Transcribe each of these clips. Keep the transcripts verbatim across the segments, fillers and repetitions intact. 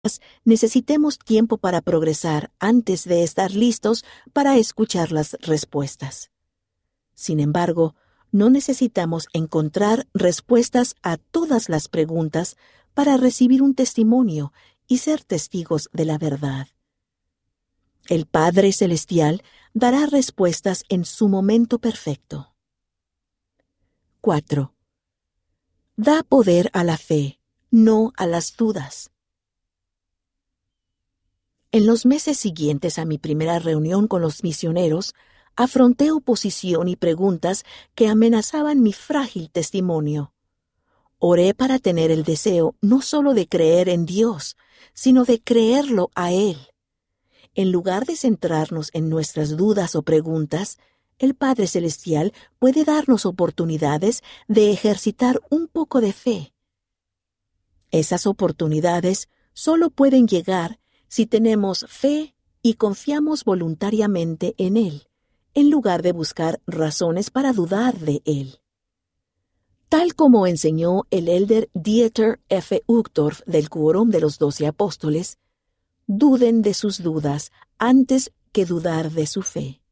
necesitemos tiempo para progresar antes de estar listos para escuchar las respuestas. Sin embargo, no necesitamos encontrar respuestas a todas las preguntas para recibir un testimonio y ser testigos de la verdad. El Padre Celestial dará respuestas en su momento perfecto. cuatro. Da poder a la fe, no a las dudas. En los meses siguientes a mi primera reunión con los misioneros, afronté oposición y preguntas que amenazaban mi frágil testimonio. Oré para tener el deseo no solo de creer en Dios, sino de creerlo a Él. En lugar de centrarnos en nuestras dudas o preguntas, el Padre Celestial puede darnos oportunidades de ejercitar un poco de fe. Esas oportunidades solo pueden llegar si tenemos fe y confiamos voluntariamente en Él, en lugar de buscar razones para dudar de Él. Tal como enseñó el elder Dieter F. Uchtdorf del Quórum de los Doce Apóstoles, duden de sus dudas antes que dudar de su fe.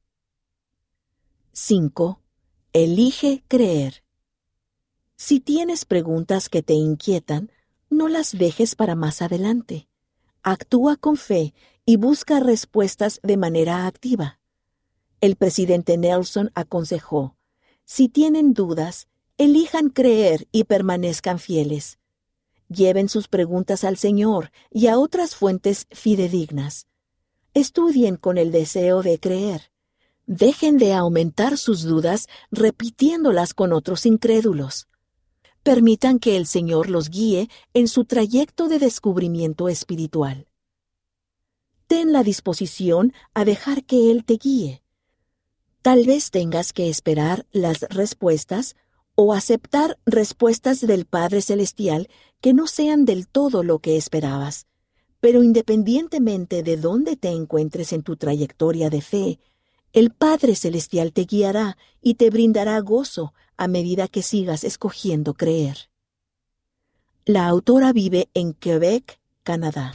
cinco. Elige creer. Si tienes preguntas que te inquietan, no las dejes para más adelante. Actúa con fe y busca respuestas de manera activa. El presidente Nelson aconsejó: si tienen dudas, elijan creer y permanezcan fieles. Lleven sus preguntas al Señor y a otras fuentes fidedignas. Estudien con el deseo de creer. Dejen de aumentar sus dudas repitiéndolas con otros incrédulos. Permitan que el Señor los guíe en su trayecto de descubrimiento espiritual. Ten la disposición a dejar que Él te guíe. Tal vez tengas que esperar las respuestas o aceptar respuestas del Padre Celestial que no sean del todo lo que esperabas. Pero independientemente de dónde te encuentres en tu trayectoria de fe, el Padre Celestial te guiará y te brindará gozo a medida que sigas escogiendo creer. La autora vive en Quebec, Canadá.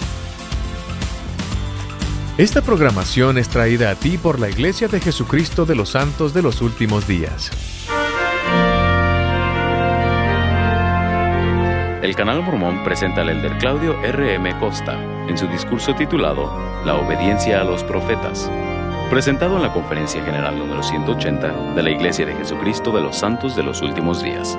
Esta programación es traída a ti por la Iglesia de Jesucristo de los Santos de los Últimos Días. El Canal Mormón presenta al elder Claudio R M Costa en su discurso titulado La obediencia a los profetas, presentado en la Conferencia General número ciento ochenta de la Iglesia de Jesucristo de los Santos de los Últimos Días.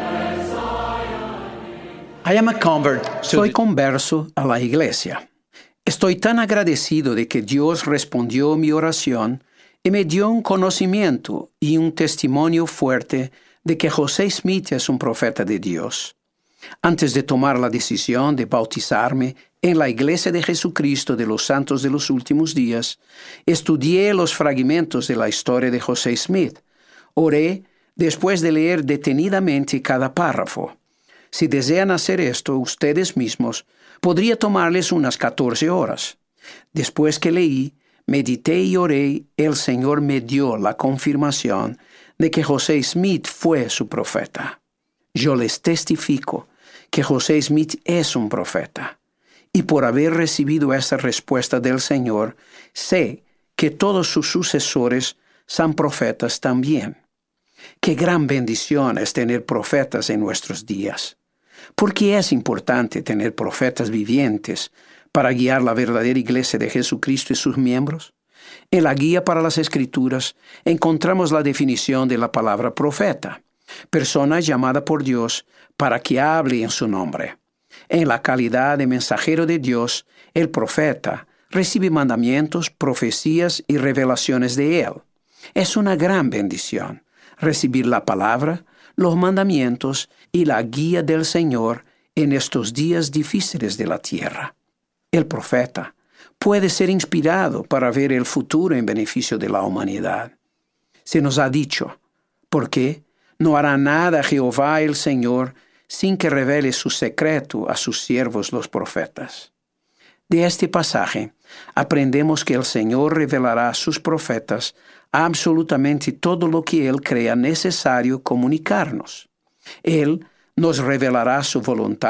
Soy converso a la Iglesia. Estoy tan agradecido de que Dios respondió mi oración y me dio un conocimiento y un testimonio fuerte de que José Smith es un profeta de Dios. Antes de tomar la decisión de bautizarme en la Iglesia de Jesucristo de los Santos de los Últimos Días, estudié los fragmentos de la historia de José Smith. Oré después de leer detenidamente cada párrafo. Si desean hacer esto ustedes mismos, podría tomarles unas catorce horas. Después que leí, medité y oré, el Señor me dio la confirmación de que José Smith fue su profeta. Yo les testifico que José Smith es un profeta. Y por haber recibido esta respuesta del Señor, sé que todos sus sucesores son profetas también. Qué gran bendición es tener profetas en nuestros días. ¿Por qué es importante tener profetas vivientes para guiar la verdadera Iglesia de Jesucristo y sus miembros? En la guía para las Escrituras encontramos la definición de la palabra profeta: persona llamada por Dios para que hable en su nombre. En la calidad de mensajero de Dios, el profeta recibe mandamientos, profecías y revelaciones de Él. Es una gran bendición recibir la palabra, los mandamientos y la guía del Señor en estos días difíciles de la tierra. El profeta puede ser inspirado para ver el futuro en beneficio de la humanidad. Se nos ha dicho: ¿por qué? No hará nada Jehová el Señor sin que revele su secreto a sus siervos los profetas. De este pasaje aprendemos que el Señor revelará a sus profetas absolutamente todo lo que Él crea necesario comunicarnos. Él nos revelará su voluntad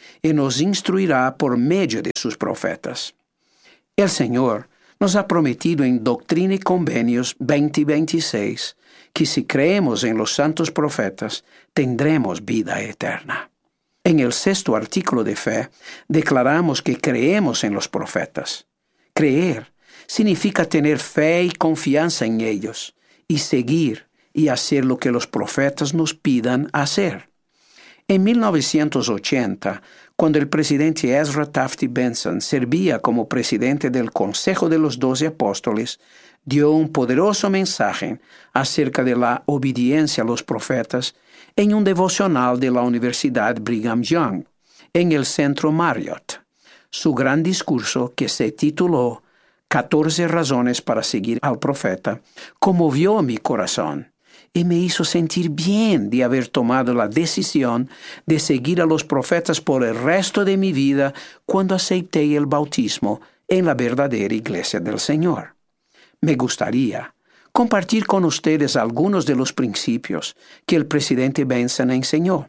y nos instruirá por medio de sus profetas. El Señor nos ha prometido en Doctrina y Convenios veinte veintiséis que si creemos en los santos profetas, tendremos vida eterna. En el sexto artículo de fe, declaramos que creemos en los profetas. Creer significa tener fe y confianza en ellos, y seguir y hacer lo que los profetas nos pidan hacer. En mil novecientos ochenta, cuando el presidente Ezra Taft Benson servía como presidente del Consejo de los Doce Apóstoles, dio un poderoso mensaje acerca de la obediencia a los profetas en un devocional de la Universidad Brigham Young, en el Centro Marriott. Su gran discurso, que se tituló catorce razones para seguir al profeta, conmovió mi corazón y me hizo sentir bien de haber tomado la decisión de seguir a los profetas por el resto de mi vida cuando acepté el bautismo en la verdadera Iglesia del Señor. Me gustaría compartir con ustedes algunos de los principios que el presidente Benson enseñó.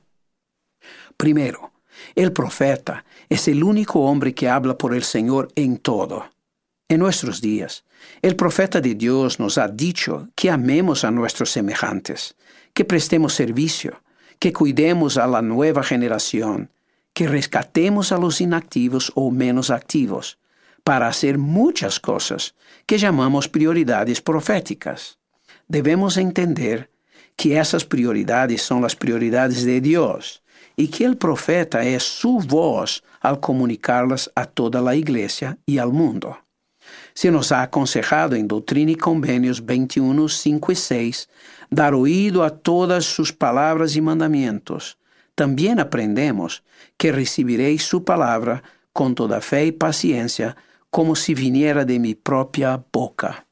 Primero, el profeta es el único hombre que habla por el Señor en todo. En nuestros días, el profeta de Dios nos ha dicho que amemos a nuestros semejantes, que prestemos servicio, que cuidemos a la nueva generación, que rescatemos a los inactivos o menos activos, para hacer muchas cosas que llamamos prioridades proféticas. Debemos entender que esas prioridades son las prioridades de Dios y que el profeta es su voz al comunicarlas a toda la iglesia y al mundo. Se nos ha aconsejado en Doctrina y Convenios veintiuno, cinco y seis dar oído a todas sus palabras y mandamientos. También aprendemos que recibiréis su palabra con toda fe y paciencia, como si viniera de mi propia boca.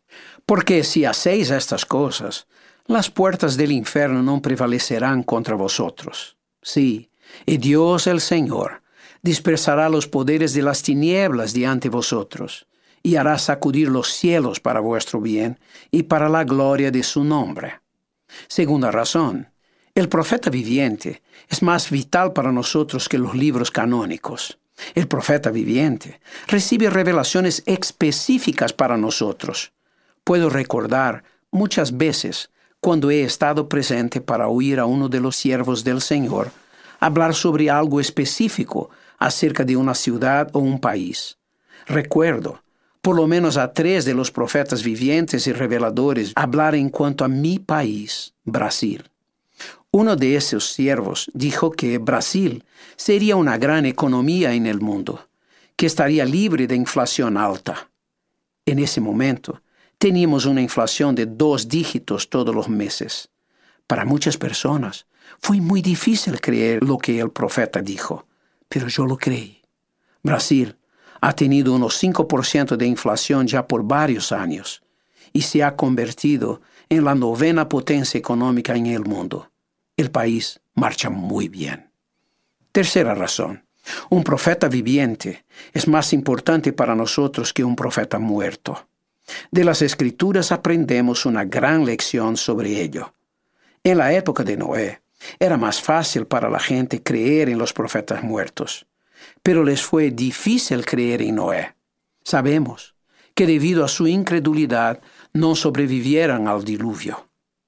Porque si hacéis estas cosas, las puertas del infierno no prevalecerán contra vosotros. Sí, y Dios el Señor dispersará los poderes de las tinieblas de ante vosotros, y hará sacudir los cielos para vuestro bien y para la gloria de su nombre. Segunda razón, el profeta viviente es más vital para nosotros que los libros canónicos. El profeta viviente recibe revelaciones específicas para nosotros. Puedo recordar muchas veces cuando he estado presente para oír a uno de los siervos del Señor hablar sobre algo específico acerca de una ciudad o un país. Recuerdo por lo menos a tres de los profetas vivientes y reveladores hablar en cuanto a mi país, Brasil. Uno de esos siervos dijo que Brasil sería una gran economía en el mundo, que estaría libre de inflación alta. En ese momento, teníamos una inflación de dos dígitos todos los meses. Para muchas personas, fue muy difícil creer lo que el profeta dijo, pero yo lo creí. Brasil ha tenido unos cinco por ciento de inflación ya por varios años y se ha convertido en la novena potencia económica en el mundo. El país marcha muy bien. Tercera razón. Un profeta viviente es más importante para nosotros que un profeta muerto. De las Escrituras aprendemos una gran lección sobre ello. En la época de Noé, era más fácil para la gente creer en los profetas muertos, pero les fue difícil creer en Noé. Sabemos que debido a su incredulidad no sobrevivieron al diluvio.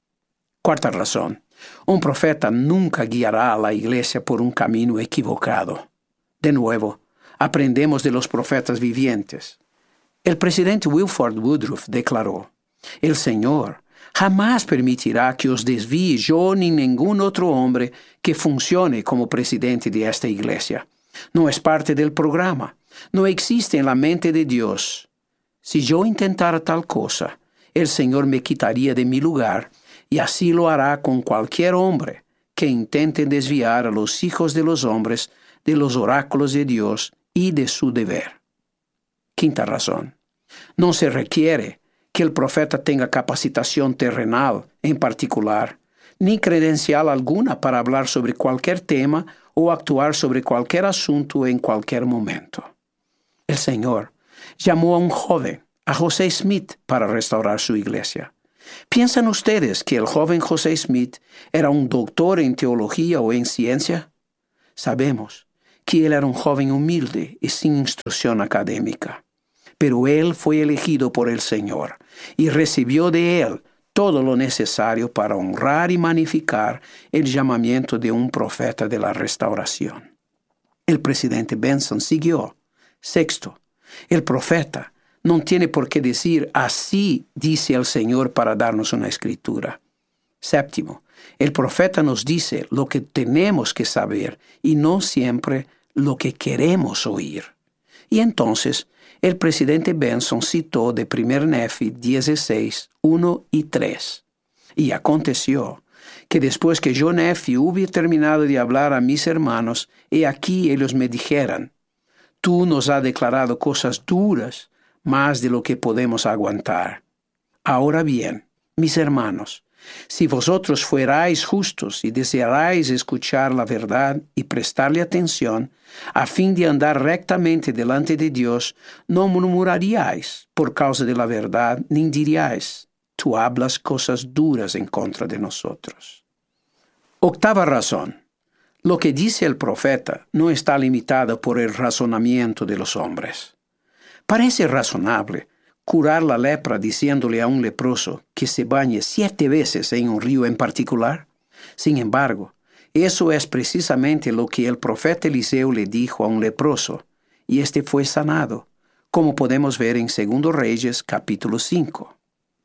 Cuarta razón. Un profeta nunca guiará a la iglesia por un camino equivocado. De nuevo, aprendemos de los profetas vivientes. El presidente Wilford Woodruff declaró: «El Señor jamás permitirá que os desvíe yo ni ningún otro hombre que funcione como presidente de esta iglesia. No es parte del programa, no existe en la mente de Dios. Si yo intentara tal cosa, el Señor me quitaría de mi lugar, y así lo hará con cualquier hombre que intente desviar a los hijos de los hombres de los oráculos de Dios y de su deber». Quinta razón. No se requiere que el profeta tenga capacitación terrenal en particular, ni credencial alguna para hablar sobre cualquier tema o actuar sobre cualquier asunto en cualquier momento. El Señor llamó a un joven, a José Smith, para restaurar su iglesia. ¿Piensan ustedes que el joven José Smith era un doctor en teología o en ciencia? Sabemos que él era un joven humilde y sin instrucción académica. Pero él fue elegido por el Señor y recibió de él todo lo necesario para honrar y magnificar el llamamiento de un profeta de la restauración. El presidente Benson siguió. Sexto, el profeta no tiene por qué decir así dice el Señor para darnos una escritura. Séptimo, el profeta nos dice lo que tenemos que saber y no siempre lo que queremos oír. Y entonces, el presidente Benson citó de primer Nefi dieciséis, uno y tres. Y aconteció que después que yo, Nefi, hube terminado de hablar a mis hermanos, he aquí ellos me dijeran, tú nos has declarado cosas duras, más de lo que podemos aguantar. Ahora bien, mis hermanos, si vosotros fuerais justos y desearais escuchar la verdad y prestarle atención, a fin de andar rectamente delante de Dios, no murmuraríais por causa de la verdad, ni diríais, tú hablas cosas duras en contra de nosotros. Octava razón. Lo que dice el profeta no está limitado por el razonamiento de los hombres. Parece razonable curar la lepra diciéndole a un leproso que se bañe siete veces en un río en particular. Sin embargo, eso es precisamente lo que el profeta Eliseo le dijo a un leproso, y éste fue sanado, como podemos ver en Segundo Reyes capítulo cinco.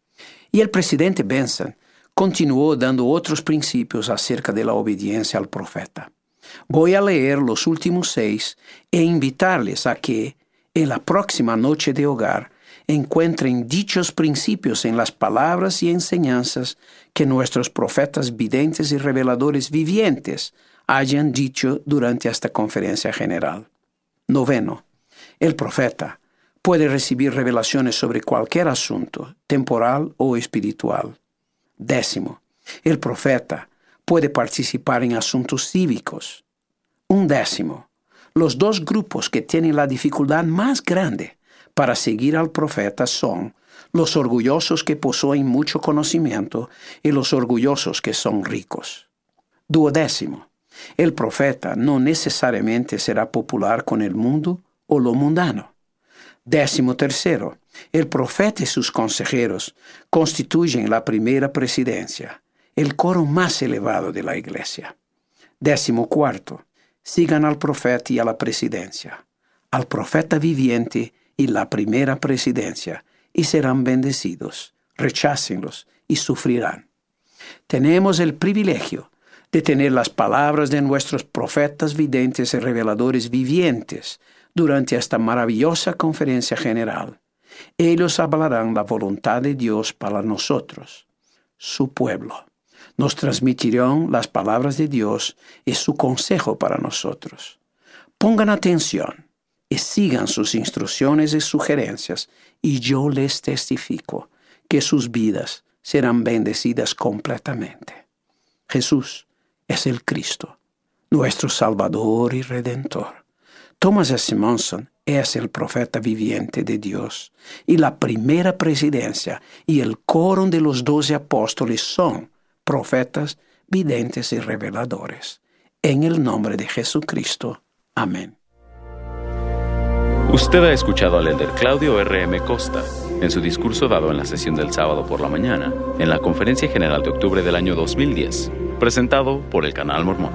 Y el presidente Benson continuó dando otros principios acerca de la obediencia al profeta. Voy a leer los últimos seis e invitarles a que, en la próxima noche de hogar, encuentren dichos principios en las palabras y enseñanzas que nuestros profetas videntes y reveladores vivientes hayan dicho durante esta conferencia general. Noveno, el profeta puede recibir revelaciones sobre cualquier asunto, temporal o espiritual. Décimo, el profeta puede participar en asuntos cívicos. Un décimo, los dos grupos que tienen la dificultad más grande para seguir al profeta son los orgullosos que poseen mucho conocimiento y los orgullosos que son ricos. Duodécimo, el profeta no necesariamente será popular con el mundo o lo mundano. Décimo tercero, el profeta y sus consejeros constituyen la primera presidencia, el coro más elevado de la iglesia. Décimo cuarto, sigan al profeta y a la presidencia, al profeta viviente y la primera presidencia, y serán bendecidos, rechácenlos y sufrirán. Tenemos el privilegio de tener las palabras de nuestros profetas videntes y reveladores vivientes durante esta maravillosa conferencia general. Ellos hablarán la voluntad de Dios para nosotros, su pueblo. Nos transmitirán las palabras de Dios y su consejo para nosotros. Pongan atención y sigan sus instrucciones y sugerencias, y yo les testifico que sus vidas serán bendecidas completamente. Jesús es el Cristo, nuestro Salvador y Redentor. Thomas S. Monson es el profeta viviente de Dios, y la primera presidencia y el coro de los doce apóstoles son profetas, videntes y reveladores. En el nombre de Jesucristo. Amén. Usted ha escuchado al elder Claudio R M Costa en su discurso dado en la sesión del sábado por la mañana en la Conferencia General de octubre del año dos mil diez, presentado por el Canal Mormón.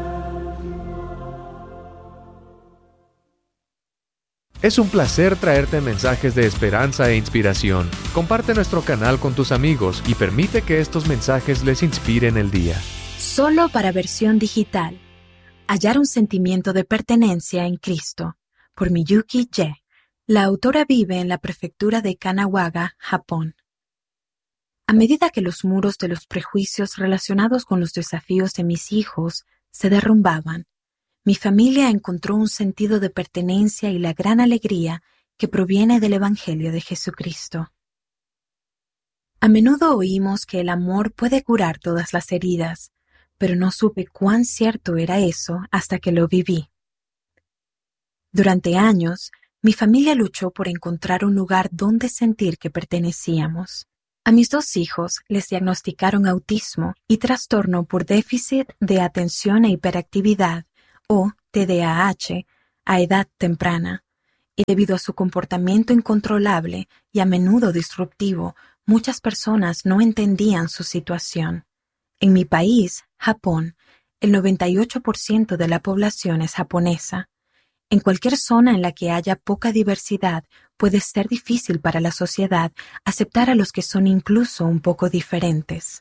Es un placer traerte mensajes de esperanza e inspiración. Comparte nuestro canal con tus amigos y permite que estos mensajes les inspiren el día. Solo para versión digital. Hallar un sentimiento de pertenencia en Cristo. Por Miyuki Ye. La autora vive en la prefectura de Kanagawa, Japón. A medida que los muros de los prejuicios relacionados con los desafíos de mis hijos se derrumbaban, mi familia encontró un sentido de pertenencia y la gran alegría que proviene del Evangelio de Jesucristo. A menudo oímos que el amor puede curar todas las heridas, pero no supe cuán cierto era eso hasta que lo viví. Durante años, mi familia luchó por encontrar un lugar donde sentir que pertenecíamos. A mis dos hijos les diagnosticaron autismo y trastorno por déficit de atención e hiperactividad, o T D A H a edad temprana, y debido a su comportamiento incontrolable y a menudo disruptivo, muchas personas no entendían su situación. En mi país, Japón, el noventa y ocho por ciento de la población es japonesa. En cualquier zona en la que haya poca diversidad, puede ser difícil para la sociedad aceptar a los que son incluso un poco diferentes.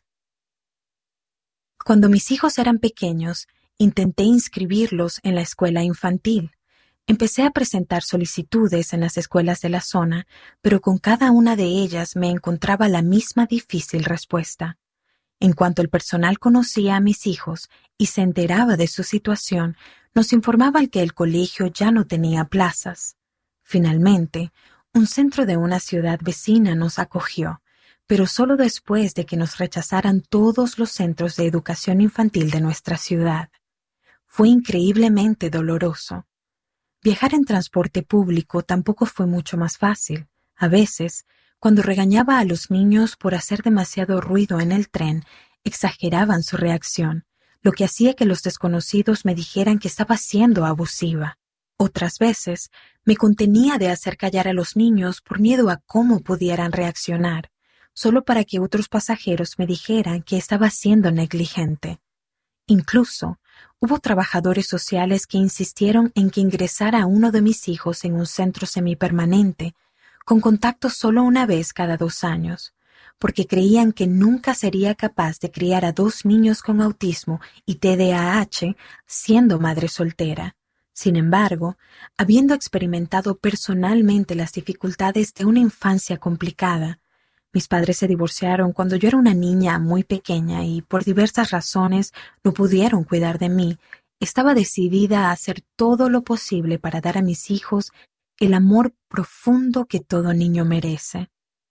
Cuando mis hijos eran pequeños, intenté inscribirlos en la escuela infantil. Empecé a presentar solicitudes en las escuelas de la zona, pero con cada una de ellas me encontraba la misma difícil respuesta. En cuanto el personal conocía a mis hijos y se enteraba de su situación, nos informaban que el colegio ya no tenía plazas. Finalmente, un centro de una ciudad vecina nos acogió, pero solo después de que nos rechazaran todos los centros de educación infantil de nuestra ciudad. Fue increíblemente doloroso. Viajar en transporte público tampoco fue mucho más fácil. A veces, cuando regañaba a los niños por hacer demasiado ruido en el tren, exageraban su reacción, lo que hacía que los desconocidos me dijeran que estaba siendo abusiva. Otras veces, me contenía de hacer callar a los niños por miedo a cómo pudieran reaccionar, solo para que otros pasajeros me dijeran que estaba siendo negligente. Incluso, hubo trabajadores sociales que insistieron en que ingresara a uno de mis hijos en un centro semipermanente, con contacto solo una vez cada dos años, porque creían que nunca sería capaz de criar a dos niños con autismo y T D A H siendo madre soltera. Sin embargo, habiendo experimentado personalmente las dificultades de una infancia complicada, mis padres se divorciaron cuando yo era una niña muy pequeña y por diversas razones no pudieron cuidar de mí. Estaba decidida a hacer todo lo posible para dar a mis hijos el amor profundo que todo niño merece.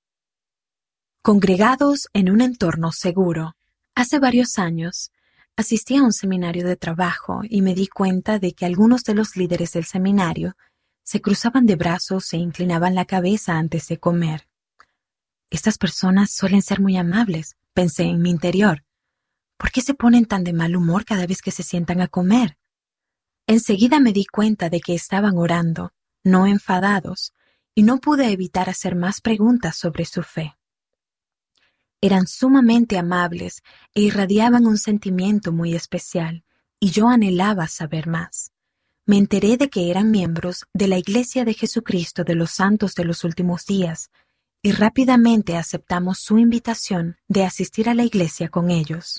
Congregados en un entorno seguro. Hace varios años, asistí a un seminario de trabajo y me di cuenta de que algunos de los líderes del seminario se cruzaban de brazos e inclinaban la cabeza antes de comer. Estas personas suelen ser muy amables, pensé en mi interior. ¿Por qué se ponen tan de mal humor cada vez que se sientan a comer? Enseguida me di cuenta de que estaban orando, no enfadados, y no pude evitar hacer más preguntas sobre su fe. Eran sumamente amables e irradiaban un sentimiento muy especial, y yo anhelaba saber más. Me enteré de que eran miembros de la Iglesia de Jesucristo de los Santos de los Últimos Días, y rápidamente aceptamos su invitación de asistir a la iglesia con ellos.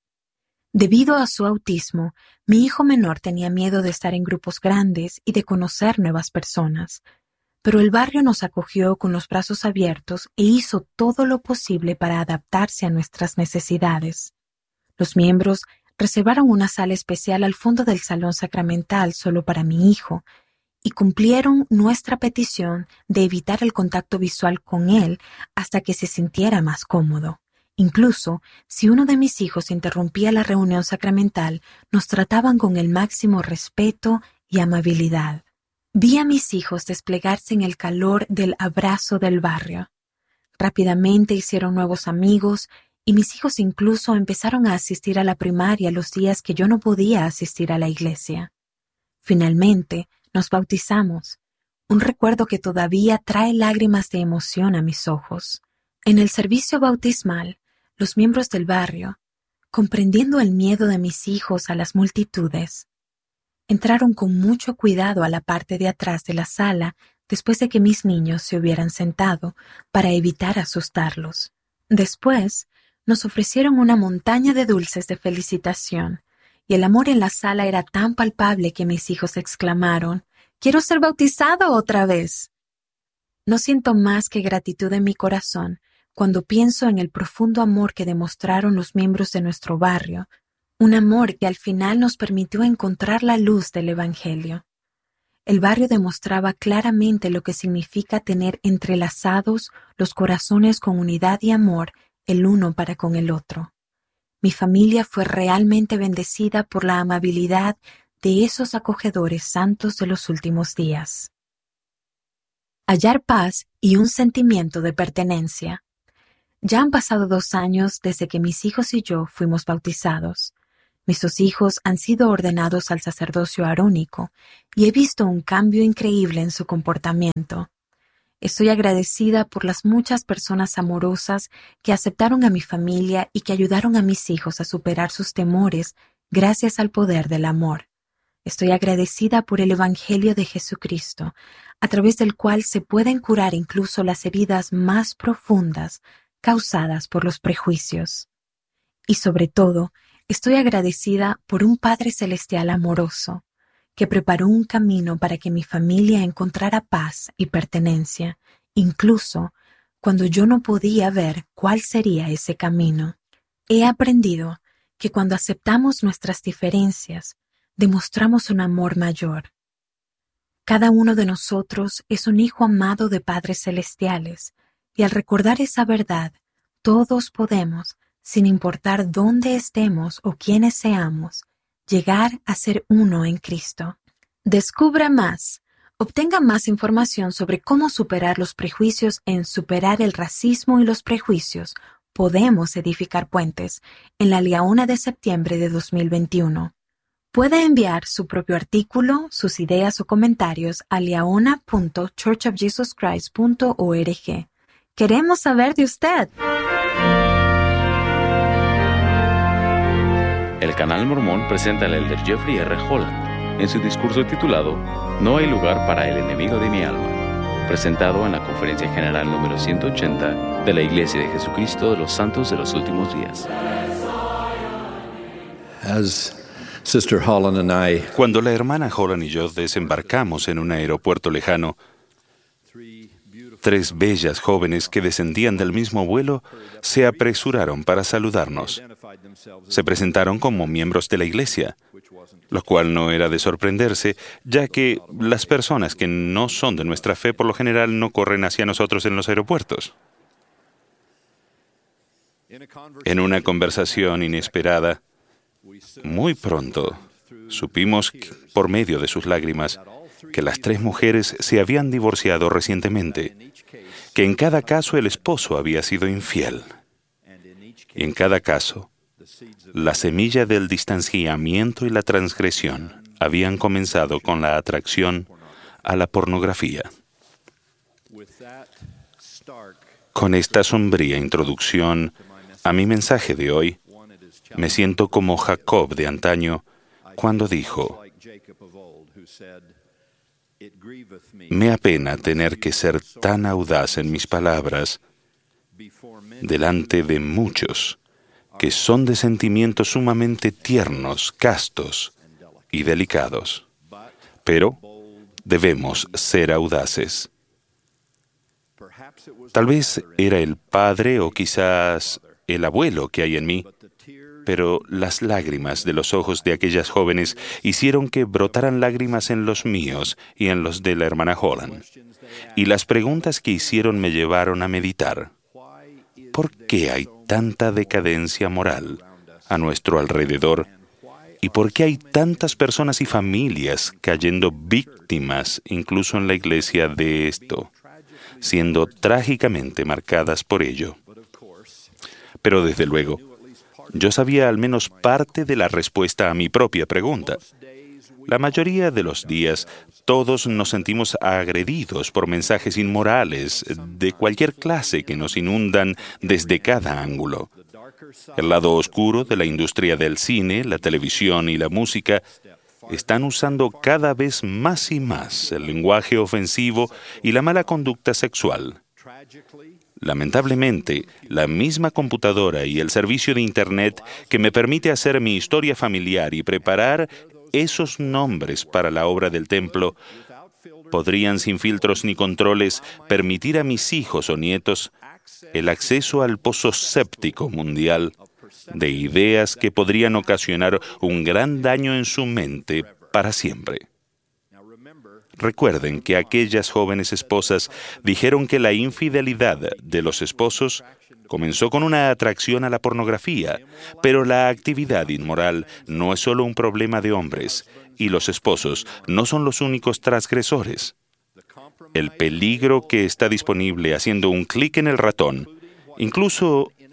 Debido a su autismo, mi hijo menor tenía miedo de estar en grupos grandes y de conocer nuevas personas, pero el barrio nos acogió con los brazos abiertos e hizo todo lo posible para adaptarse a nuestras necesidades. Los miembros reservaron una sala especial al fondo del salón sacramental solo para mi hijo, y cumplieron nuestra petición de evitar el contacto visual con él hasta que se sintiera más cómodo. Incluso, si uno de mis hijos interrumpía la reunión sacramental, nos trataban con el máximo respeto y amabilidad. Vi a mis hijos desplegarse en el calor del abrazo del barrio. Rápidamente hicieron nuevos amigos y mis hijos incluso empezaron a asistir a la primaria los días que yo no podía asistir a la iglesia. Finalmente, nos bautizamos, un recuerdo que todavía trae lágrimas de emoción a mis ojos. En el servicio bautismal, los miembros del barrio, comprendiendo el miedo de mis hijos a las multitudes, entraron con mucho cuidado a la parte de atrás de la sala después de que mis niños se hubieran sentado para evitar asustarlos. Después, nos ofrecieron una montaña de dulces de felicitación, y el amor en la sala era tan palpable que mis hijos exclamaron, «¡Quiero ser bautizado otra vez!». No siento más que gratitud en mi corazón cuando pienso en el profundo amor que demostraron los miembros de nuestro barrio, un amor que al final nos permitió encontrar la luz del Evangelio. El barrio demostraba claramente lo que significa tener entrelazados los corazones con unidad y amor el uno para con el otro. Mi familia fue realmente bendecida por la amabilidad de esos acogedores santos de los últimos días. Hallar paz y un sentimiento de pertenencia. Ya han pasado dos años desde que mis hijos y yo fuimos bautizados. Mis dos hijos han sido ordenados al sacerdocio arónico y he visto un cambio increíble en su comportamiento. Estoy agradecida por las muchas personas amorosas que aceptaron a mi familia y que ayudaron a mis hijos a superar sus temores gracias al poder del amor. Estoy agradecida por el Evangelio de Jesucristo, a través del cual se pueden curar incluso las heridas más profundas causadas por los prejuicios. Y sobre todo, estoy agradecida por un Padre Celestial amoroso, que preparó un camino para que mi familia encontrara paz y pertenencia, incluso cuando yo no podía ver cuál sería ese camino. He aprendido que cuando aceptamos nuestras diferencias, demostramos un amor mayor. Cada uno de nosotros es un hijo amado de padres celestiales, y al recordar esa verdad, todos podemos, sin importar dónde estemos o quiénes seamos, llegar a ser uno en Cristo. Descubra más. Obtenga más información sobre cómo superar los prejuicios en Superar el racismo y los prejuicios. Podemos edificar puentes en la Liaona de septiembre de dos mil veintiuno. Puede enviar su propio artículo, sus ideas o comentarios a liaona punto church of jesus christ punto org. Queremos saber de usted. El Canal Mormón presenta al elder Jeffrey R. Holland en su discurso titulado No hay lugar para el enemigo de mi alma, presentado en la Conferencia General número ciento ochenta de la Iglesia de Jesucristo de los Santos de los Últimos Días. As Sister Holland and I, Cuando la hermana Holland y yo desembarcamos en un aeropuerto lejano, tres bellas jóvenes que descendían del mismo vuelo se apresuraron para saludarnos. Se presentaron como miembros de la iglesia, lo cual no era de sorprenderse, ya que las personas que no son de nuestra fe por lo general no corren hacia nosotros en los aeropuertos. En una conversación inesperada, muy pronto, supimos que, por medio de sus lágrimas, que las tres mujeres se habían divorciado recientemente, que en cada caso el esposo había sido infiel. Y en cada caso, la semilla del distanciamiento y la transgresión habían comenzado con la atracción a la pornografía. Con esta sombría introducción a mi mensaje de hoy, me siento como Jacob de antaño cuando dijo: me apena tener que ser tan audaz en mis palabras delante de muchos que son de sentimientos sumamente tiernos, castos y delicados. Pero debemos ser audaces. Tal vez era el padre o quizás el abuelo que hay en mí, pero las lágrimas de los ojos de aquellas jóvenes hicieron que brotaran lágrimas en los míos y en los de la hermana Holland. Y las preguntas que hicieron me llevaron a meditar. ¿Por qué hay tanta decadencia moral a nuestro alrededor? ¿Y por qué hay tantas personas y familias cayendo víctimas, incluso en la iglesia, de esto, siendo trágicamente marcadas por ello? Pero desde luego, yo sabía al menos parte de la respuesta a mi propia pregunta. La mayoría de los días, todos nos sentimos agredidos por mensajes inmorales de cualquier clase que nos inundan desde cada ángulo. El lado oscuro de la industria del cine, la televisión y la música están usando cada vez más y más el lenguaje ofensivo y la mala conducta sexual. Lamentablemente, la misma computadora y el servicio de Internet que me permite hacer mi historia familiar y preparar esos nombres para la obra del templo, podrían sin filtros ni controles permitir a mis hijos o nietos el acceso al pozo séptico mundial de ideas que podrían ocasionar un gran daño en su mente para siempre. Recuerden que aquellas jóvenes esposas dijeron que la infidelidad de los esposos comenzó con una atracción a la pornografía, pero la actividad inmoral no es solo un problema de hombres, y los esposos no son los únicos transgresores. El peligro que está disponible haciendo un clic en el ratón, incluso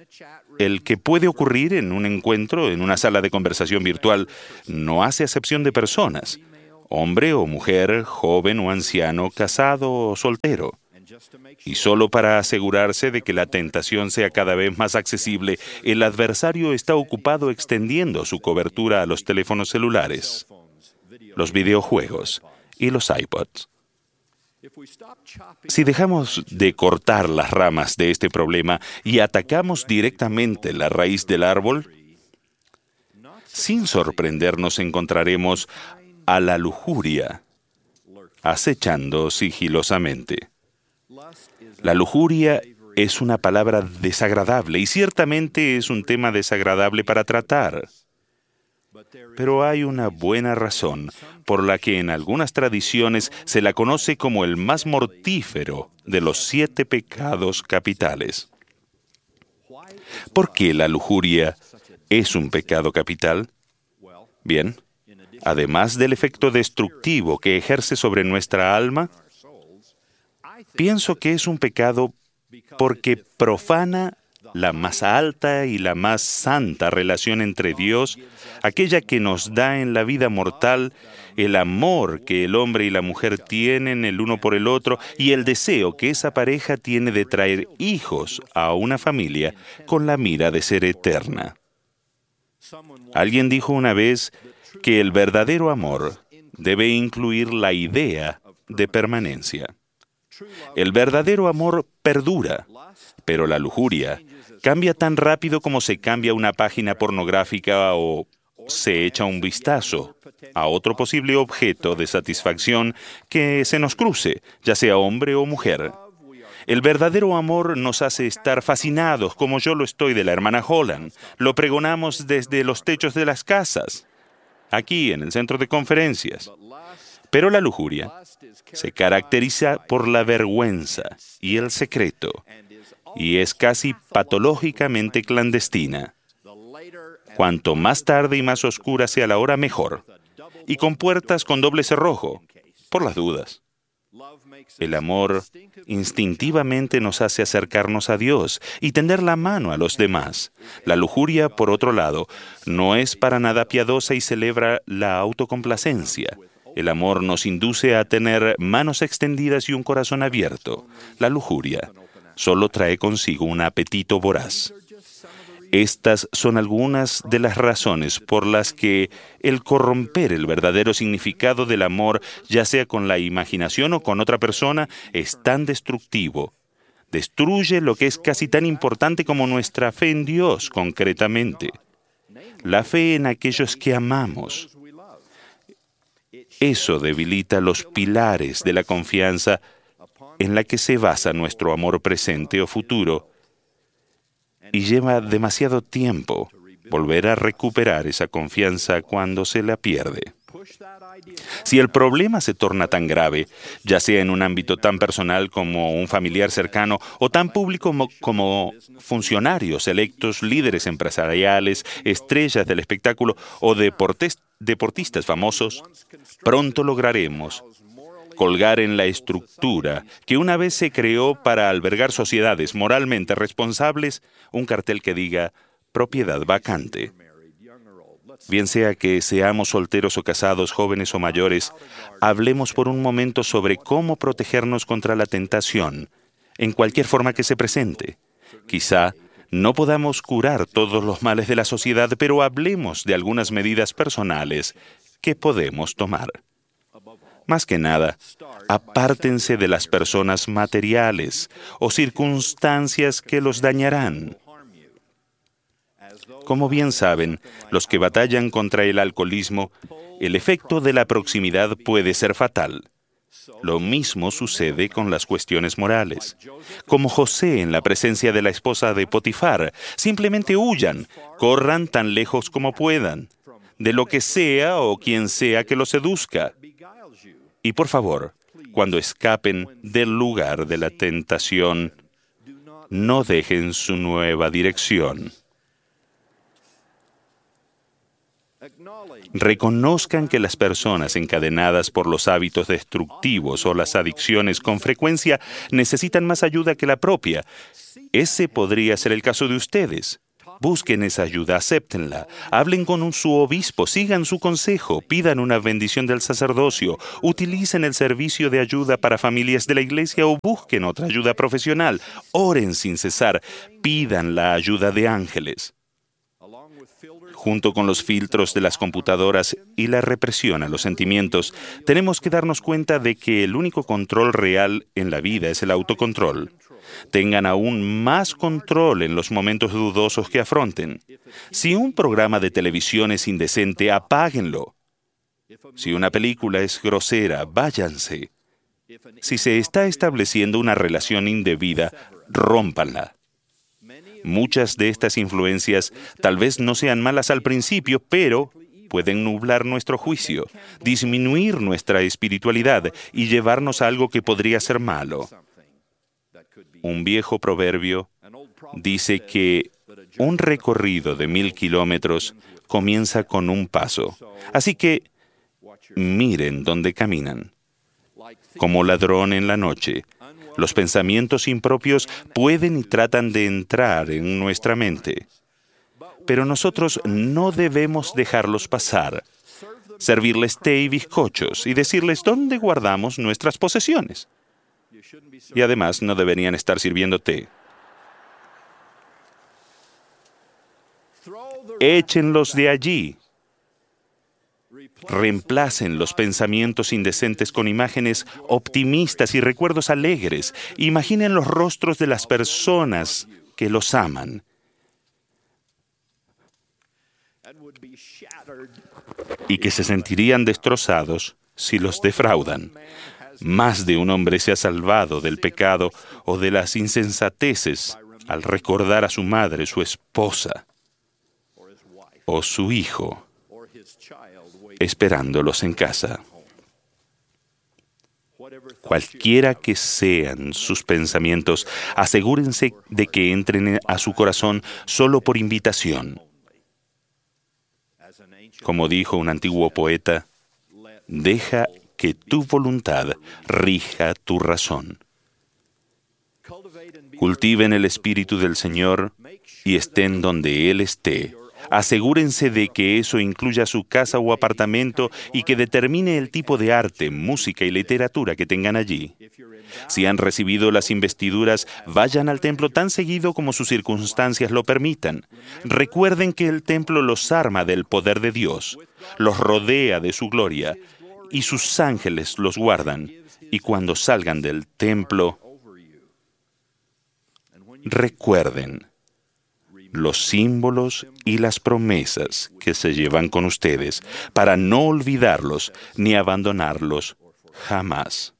el que puede ocurrir en un encuentro, en una sala de conversación virtual, no hace acepción de personas, hombre o mujer, joven o anciano, casado o soltero. Y solo para asegurarse de que la tentación sea cada vez más accesible, el adversario está ocupado extendiendo su cobertura a los teléfonos celulares, los videojuegos y los iPods. Si dejamos de cortar las ramas de este problema y atacamos directamente la raíz del árbol, sin sorprendernos encontraremos a la lujuria acechando sigilosamente. La lujuria es una palabra desagradable y ciertamente es un tema desagradable para tratar. Pero hay una buena razón por la que en algunas tradiciones se la conoce como el más mortífero de los siete pecados capitales. ¿Por qué la lujuria es un pecado capital? Bien, además del efecto destructivo que ejerce sobre nuestra alma, pienso que es un pecado porque profana la más alta y la más santa relación entre Dios, aquella que nos da en la vida mortal el amor que el hombre y la mujer tienen el uno por el otro y el deseo que esa pareja tiene de traer hijos a una familia con la mira de ser eterna. Alguien dijo una vez que el verdadero amor debe incluir la idea de permanencia. El verdadero amor perdura, pero la lujuria cambia tan rápido como se cambia una página pornográfica o se echa un vistazo a otro posible objeto de satisfacción que se nos cruce, ya sea hombre o mujer. El verdadero amor nos hace estar fascinados, como yo lo estoy de la hermana Holland. Lo pregonamos desde los techos de las casas, aquí en el centro de conferencias. Pero la lujuria se caracteriza por la vergüenza y el secreto, y es casi patológicamente clandestina. Cuanto más tarde y más oscura sea la hora, mejor, y con puertas con doble cerrojo, por las dudas. El amor instintivamente nos hace acercarnos a Dios y tender la mano a los demás. La lujuria, por otro lado, no es para nada piadosa y celebra la autocomplacencia. El amor nos induce a tener manos extendidas y un corazón abierto. La lujuria solo trae consigo un apetito voraz. Estas son algunas de las razones por las que el corromper el verdadero significado del amor, ya sea con la imaginación o con otra persona, es tan destructivo. Destruye lo que es casi tan importante como nuestra fe en Dios, concretamente. La fe en aquellos que amamos. Eso debilita los pilares de la confianza en la que se basa nuestro amor presente o futuro, y lleva demasiado tiempo volver a recuperar esa confianza cuando se la pierde. Si el problema se torna tan grave, ya sea en un ámbito tan personal como un familiar cercano o tan público como, como funcionarios electos, líderes empresariales, estrellas del espectáculo o deportes, deportistas famosos, pronto lograremos colgar en la estructura que una vez se creó para albergar sociedades moralmente responsables un cartel que diga propiedad vacante. Bien sea que seamos solteros o casados, jóvenes o mayores, hablemos por un momento sobre cómo protegernos contra la tentación, en cualquier forma que se presente. Quizá no podamos curar todos los males de la sociedad, pero hablemos de algunas medidas personales que podemos tomar. Más que nada, apártense de las personas materiales o circunstancias que los dañarán. Como bien saben, los que batallan contra el alcoholismo, el efecto de la proximidad puede ser fatal. Lo mismo sucede con las cuestiones morales. Como José en la presencia de la esposa de Potifar, simplemente huyan, corran tan lejos como puedan, de lo que sea o quien sea que los seduzca. Y por favor, cuando escapen del lugar de la tentación, no dejen su nueva dirección. Reconozcan que las personas encadenadas por los hábitos destructivos o las adicciones con frecuencia necesitan más ayuda que la propia. Ese podría ser el caso de ustedes. Busquen esa ayuda, acéptenla. Hablen con un, su obispo, sigan su consejo, pidan una bendición del sacerdocio, utilicen el servicio de ayuda para familias de la iglesia o busquen otra ayuda profesional. Oren sin cesar, pidan la ayuda de ángeles. Junto con los filtros de las computadoras y la represión a los sentimientos, tenemos que darnos cuenta de que el único control real en la vida es el autocontrol. Tengan aún más control en los momentos dudosos que afronten. Si un programa de televisión es indecente, apáguenlo. Si una película es grosera, váyanse. Si se está estableciendo una relación indebida, rómpanla. Muchas de estas influencias tal vez no sean malas al principio, pero pueden nublar nuestro juicio, disminuir nuestra espiritualidad y llevarnos a algo que podría ser malo. Un viejo proverbio dice que un recorrido de mil kilómetros comienza con un paso. Así que miren dónde caminan. Como ladrón en la noche, los pensamientos impropios pueden y tratan de entrar en nuestra mente. Pero nosotros no debemos dejarlos pasar, servirles té y bizcochos y decirles dónde guardamos nuestras posesiones. Y además no deberían estar sirviendo té. Échenlos de allí. Reemplacen los pensamientos indecentes con imágenes optimistas y recuerdos alegres. Imaginen los rostros de las personas que los aman. Y que se sentirían destrozados si los defraudan. Más de un hombre se ha salvado del pecado o de las insensateces al recordar a su madre, su esposa o su hijo esperándolos en casa. Cualquiera que sean sus pensamientos, asegúrense de que entren a su corazón solo por invitación. Como dijo un antiguo poeta, deja que tu voluntad rija tu razón. Cultiven el Espíritu del Señor y estén donde Él esté. Asegúrense de que eso incluya su casa o apartamento y que determine el tipo de arte, música y literatura que tengan allí. Si han recibido las investiduras, vayan al templo tan seguido como sus circunstancias lo permitan. Recuerden que el templo los arma del poder de Dios, los rodea de su gloria y sus ángeles los guardan. Y cuando salgan del templo, recuerden los símbolos y las promesas que se llevan con ustedes para no olvidarlos ni abandonarlos jamás.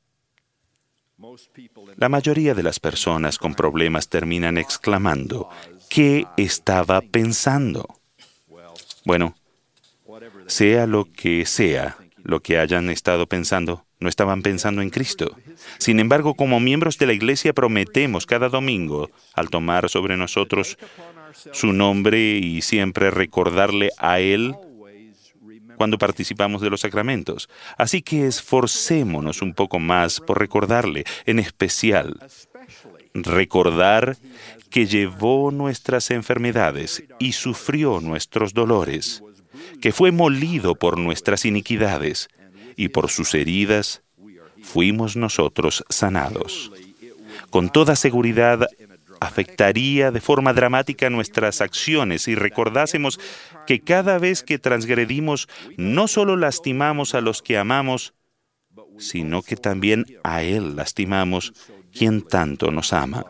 La mayoría de las personas con problemas terminan exclamando, ¿qué estaba pensando? Bueno, sea lo que sea lo que hayan estado pensando, no estaban pensando en Cristo. Sin embargo, como miembros de la Iglesia prometemos cada domingo, al tomar sobre nosotros su nombre y siempre recordarle a Él cuando participamos de los sacramentos. Así que esforcémonos un poco más por recordarle, en especial, recordar que llevó nuestras enfermedades y sufrió nuestros dolores, que fue molido por nuestras iniquidades y por sus heridas fuimos nosotros sanados. Con toda seguridad, afectaría de forma dramática nuestras acciones si recordásemos que cada vez que transgredimos no solo lastimamos a los que amamos, sino que también a Él lastimamos, quien tanto nos ama.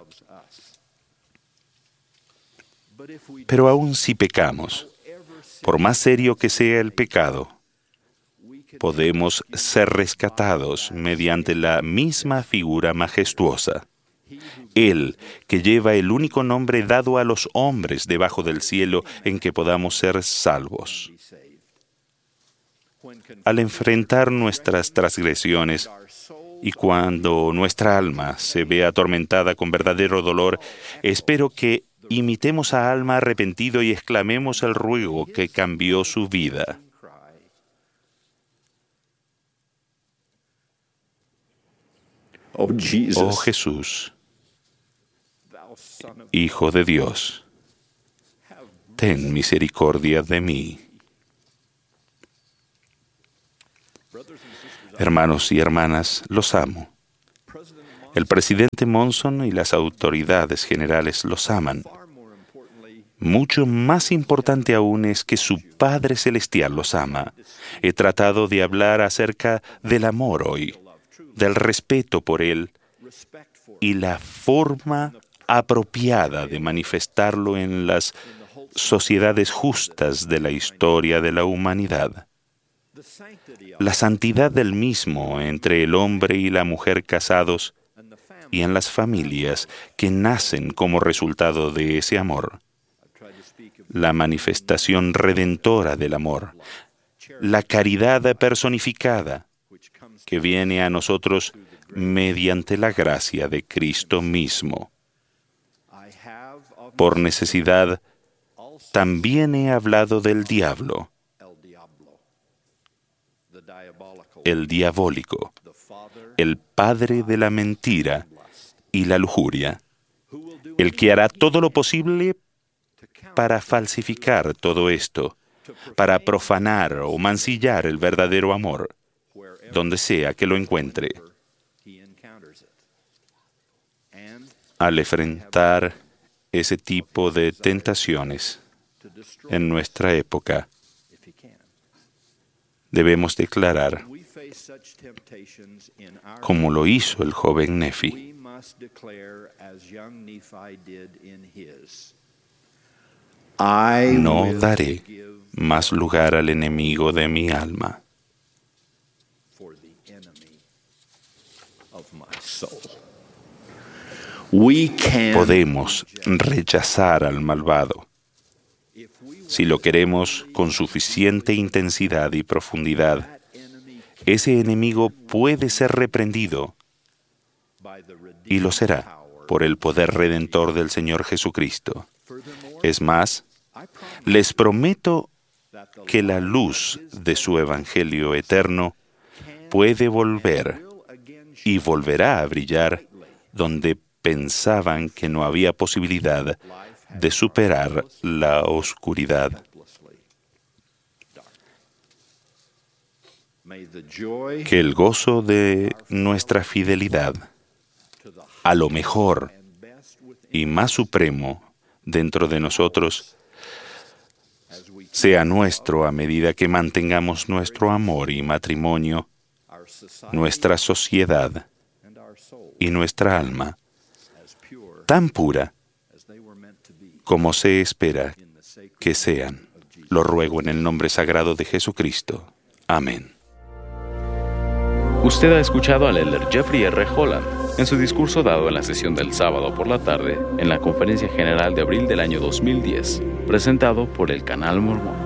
Pero aun si pecamos, por más serio que sea el pecado, podemos ser rescatados mediante la misma figura majestuosa. Él, que lleva el único nombre dado a los hombres debajo del cielo en que podamos ser salvos. Al enfrentar nuestras transgresiones y cuando nuestra alma se ve atormentada con verdadero dolor, espero que imitemos a alma arrepentido y exclamemos el ruego que cambió su vida. Oh Jesús, Hijo de Dios, ten misericordia de mí. Hermanos y hermanas, los amo. El presidente Monson y las autoridades generales los aman. Mucho más importante aún es que su Padre Celestial los ama. He tratado de hablar acerca del amor hoy, del respeto por Él y la forma apropiada de manifestarlo en las sociedades justas de la historia de la humanidad. La santidad del mismo entre el hombre y la mujer casados y en las familias que nacen como resultado de ese amor. La manifestación redentora del amor, la caridad personificada que viene a nosotros mediante la gracia de Cristo mismo. Por necesidad, también he hablado del diablo, el diabólico, el padre de la mentira y la lujuria, el que hará todo lo posible para falsificar todo esto, para profanar o mancillar el verdadero amor, donde sea que lo encuentre. Al enfrentar ese tipo de tentaciones en nuestra época, debemos declarar, como lo hizo el joven Nefi, no daré más lugar al enemigo de mi alma. Podemos rechazar al malvado si lo queremos con suficiente intensidad y profundidad. Ese enemigo puede ser reprendido y lo será por el poder redentor del Señor Jesucristo. Es más, les prometo que la luz de su Evangelio eterno puede volver y volverá a brillar donde pensaban que no había posibilidad de superar la oscuridad. Que el gozo de nuestra fidelidad a lo mejor y más supremo dentro de nosotros sea nuestro a medida que mantengamos nuestro amor y matrimonio, nuestra sociedad y nuestra alma tan pura como se espera que sean. Lo ruego en el nombre sagrado de Jesucristo. Amén. Usted ha escuchado al elder Jeffrey R. Holland en su discurso dado en la sesión del sábado por la tarde en la Conferencia General de abril del año dos mil diez, presentado por el Canal Mormón.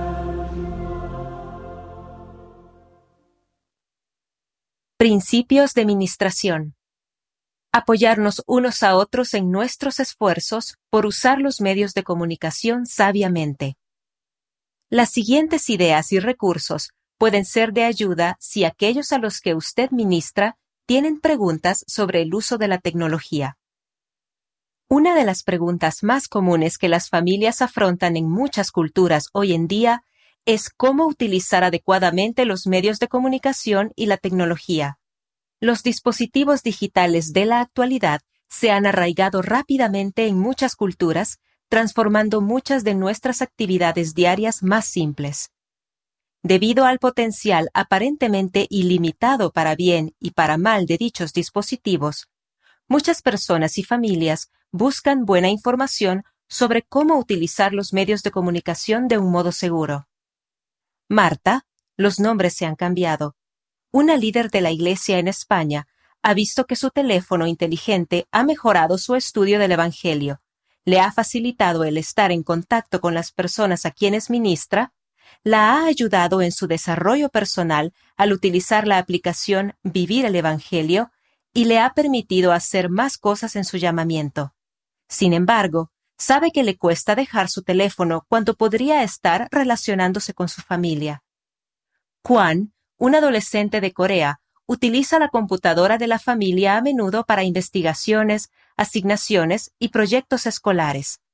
Principios de ministración. Apoyarnos unos a otros en nuestros esfuerzos por usar los medios de comunicación sabiamente. Las siguientes ideas y recursos pueden ser de ayuda si aquellos a los que usted ministra tienen preguntas sobre el uso de la tecnología. Una de las preguntas más comunes que las familias afrontan en muchas culturas hoy en día es cómo utilizar adecuadamente los medios de comunicación y la tecnología. Los dispositivos digitales de la actualidad se han arraigado rápidamente en muchas culturas, transformando muchas de nuestras actividades diarias más simples. Debido al potencial aparentemente ilimitado para bien y para mal de dichos dispositivos, muchas personas y familias buscan buena información sobre cómo utilizar los medios de comunicación de un modo seguro. Marta, los nombres se han cambiado, una líder de la Iglesia en España, ha visto que su teléfono inteligente ha mejorado su estudio del Evangelio, le ha facilitado el estar en contacto con las personas a quienes ministra, la ha ayudado en su desarrollo personal al utilizar la aplicación Vivir el Evangelio y le ha permitido hacer más cosas en su llamamiento. Sin embargo, sabe que le cuesta dejar su teléfono cuando podría estar relacionándose con su familia. Juan, un adolescente de Corea, utiliza la computadora de la familia a menudo para investigaciones, asignaciones y proyectos escolares.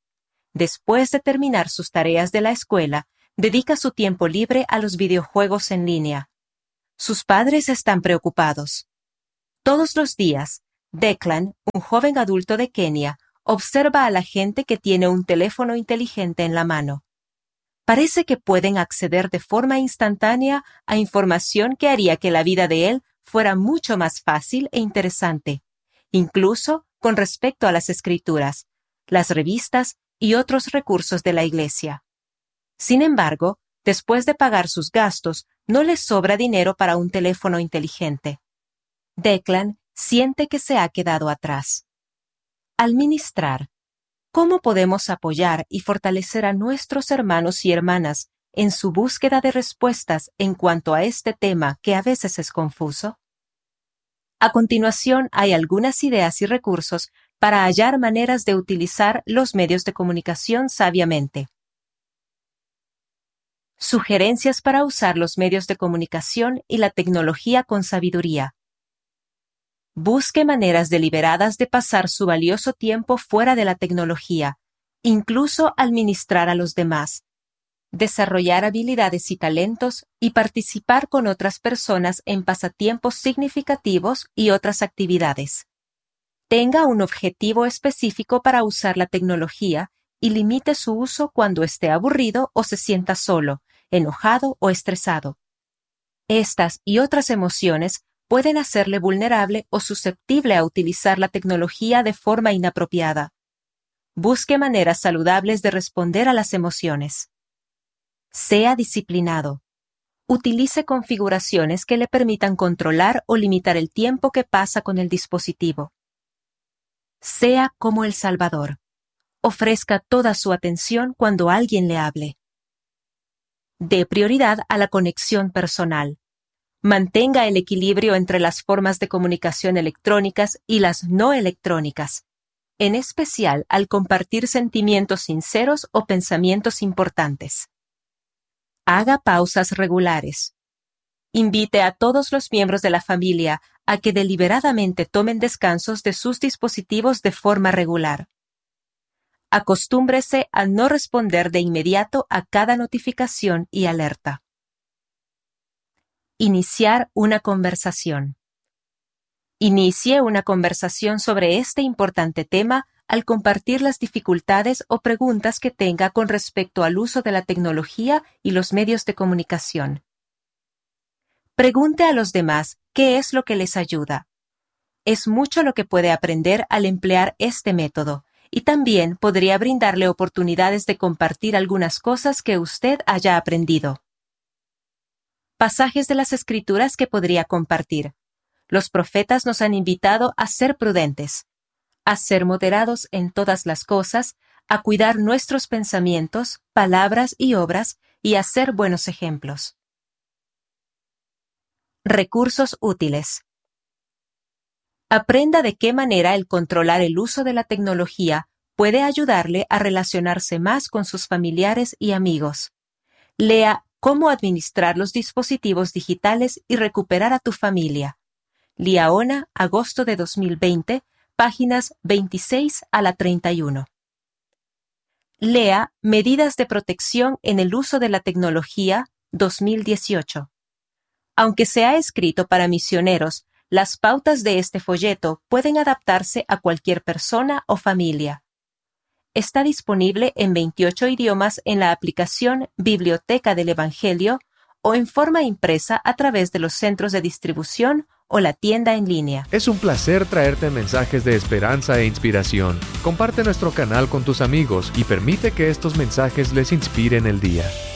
Después de terminar sus tareas de la escuela, dedica su tiempo libre a los videojuegos en línea. Sus padres están preocupados. Todos los días, Declan, un joven adulto de Kenia, observa a la gente que tiene un teléfono inteligente en la mano. Parece que pueden acceder de forma instantánea a información que haría que la vida de él fuera mucho más fácil e interesante, incluso con respecto a las escrituras, las revistas y otros recursos de la Iglesia. Sin embargo, después de pagar sus gastos, no les sobra dinero para un teléfono inteligente. Declan siente que se ha quedado atrás. Al ministrar, ¿cómo podemos apoyar y fortalecer a nuestros hermanos y hermanas en su búsqueda de respuestas en cuanto a este tema que a veces es confuso? A continuación, hay algunas ideas y recursos para hallar maneras de utilizar los medios de comunicación sabiamente. Sugerencias para usar los medios de comunicación y la tecnología con sabiduría. Busque maneras deliberadas de pasar su valioso tiempo fuera de la tecnología, incluso al ministrar a los demás, desarrollar habilidades y talentos y participar con otras personas en pasatiempos significativos y otras actividades. Tenga un objetivo específico para usar la tecnología y limite su uso cuando esté aburrido o se sienta solo, enojado o estresado. Estas y otras emociones pueden hacerle vulnerable o susceptible a utilizar la tecnología de forma inapropiada. Busque maneras saludables de responder a las emociones. Sea disciplinado. Utilice configuraciones que le permitan controlar o limitar el tiempo que pasa con el dispositivo. Sea como el Salvador. Ofrezca toda su atención cuando alguien le hable. Dé prioridad a la conexión personal. Mantenga el equilibrio entre las formas de comunicación electrónicas y las no electrónicas, en especial al compartir sentimientos sinceros o pensamientos importantes. Haga pausas regulares. Invite a todos los miembros de la familia a que deliberadamente tomen descansos de sus dispositivos de forma regular. Acostúmbrese a no responder de inmediato a cada notificación y alerta. Iniciar una conversación. Inicie una conversación sobre este importante tema al compartir las dificultades o preguntas que tenga con respecto al uso de la tecnología y los medios de comunicación. Pregunte a los demás qué es lo que les ayuda. Es mucho lo que puede aprender al emplear este método, y también podría brindarle oportunidades de compartir algunas cosas que usted haya aprendido. Pasajes de las Escrituras que podría compartir. Los profetas nos han invitado a ser prudentes, a ser moderados en todas las cosas, a cuidar nuestros pensamientos, palabras y obras, y a ser buenos ejemplos. Recursos útiles. Aprenda de qué manera el controlar el uso de la tecnología puede ayudarle a relacionarse más con sus familiares y amigos. Lea Cómo administrar los dispositivos digitales y recuperar a tu familia. Liaona, agosto de dos mil veinte, páginas veintiséis a la treinta y uno. Lea Medidas de protección en el uso de la tecnología, dos mil dieciocho. Aunque se ha escrito para misioneros, las pautas de este folleto pueden adaptarse a cualquier persona o familia. Está disponible en veintiocho idiomas en la aplicación Biblioteca del Evangelio o en forma impresa a través de los centros de distribución o la tienda en línea. Es un placer traerte mensajes de esperanza e inspiración. Comparte nuestro canal con tus amigos y permite que estos mensajes les inspiren el día.